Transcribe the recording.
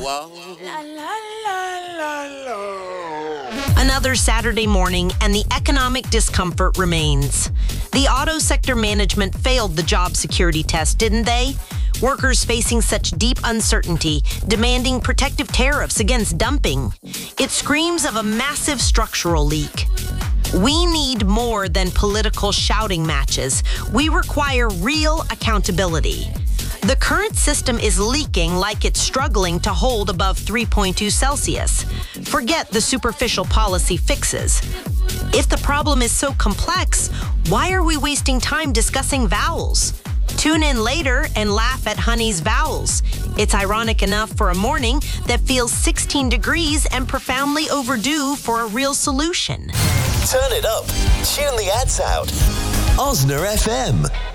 Another Saturday morning, and the economic discomfort remains. The auto sector management failed the job security test, didn't they? Workers facing such deep uncertainty, demanding protective tariffs against dumping. It screams of a massive structural leak. We need more than political shouting matches. We require real accountability. The current system is leaking like it's struggling to hold above 3.2 Celsius. Forget the superficial policy fixes. If the problem is so complex, why are we wasting time discussing vowels? Tune in later and laugh at Honey's vowels. It's ironic enough for a morning that feels 16 degrees and profoundly overdue for a real solution. Turn it up. Tune the ads out. Osna FM.